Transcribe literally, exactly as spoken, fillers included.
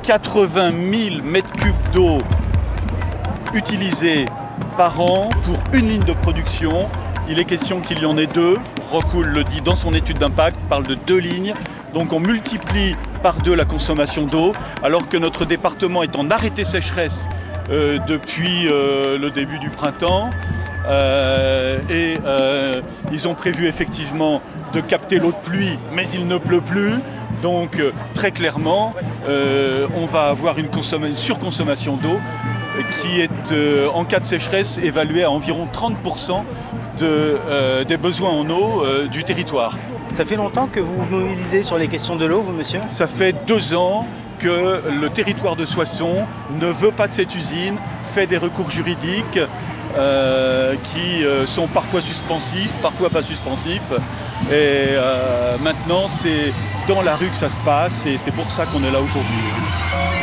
quatre-vingt mille mètres cubes d'eau utilisés par an pour une ligne de production. Il est question qu'il y en ait deux. Rockwool le dit dans son étude d'impact, parle de deux lignes. Donc on multiplie par deux la consommation d'eau, alors que notre département est en arrêté sécheresse euh, depuis euh, le début du printemps. Euh, et euh, ils ont prévu effectivement de capter l'eau de pluie, mais il ne pleut plus. Donc euh, très clairement, euh, on va avoir une, une surconsommation d'eau qui est euh, en cas de sécheresse évaluée à environ trente pour cent de, euh, des besoins en eau euh, du territoire. Ça fait longtemps que vous vous mobilisez sur les questions de l'eau, vous, monsieur ? Ça fait deux ans que le territoire de Soissons ne veut pas de cette usine, fait des recours juridiques euh, qui euh, sont parfois suspensifs, parfois pas suspensifs. Et euh, maintenant, c'est dans la rue que ça se passe et c'est pour ça qu'on est là aujourd'hui.